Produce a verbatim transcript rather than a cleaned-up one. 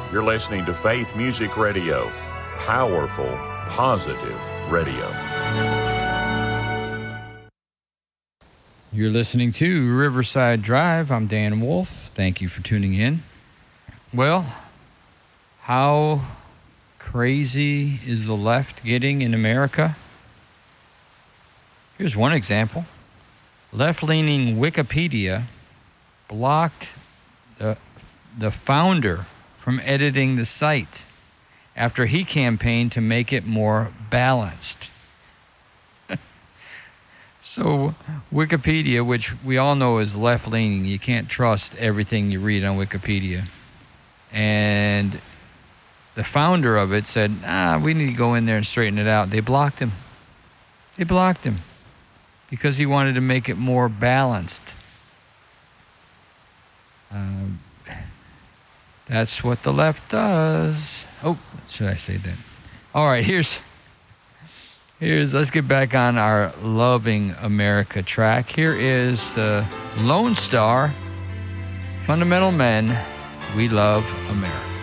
You're listening to Faith Music Radio. Powerful, positive radio. You're listening to Riverside Drive. I'm Dan Wolf. Thank you for tuning in. Well, how crazy is the left getting in America? Here's one example. Left-leaning Wikipedia blocked the, the founder from editing the site after he campaigned to make it more balanced. So Wikipedia, which we all know is left-leaning, you can't trust everything you read on Wikipedia. And the founder of it said, ah, we need to go in there and straighten it out. They blocked him. They blocked him because he wanted to make it more balanced. Um, that's what the left does. Oh, should I say that? All right, here's... Here's, let's get back on our Loving America track. Here is the Lone Star, Fundamental Men, We Love America.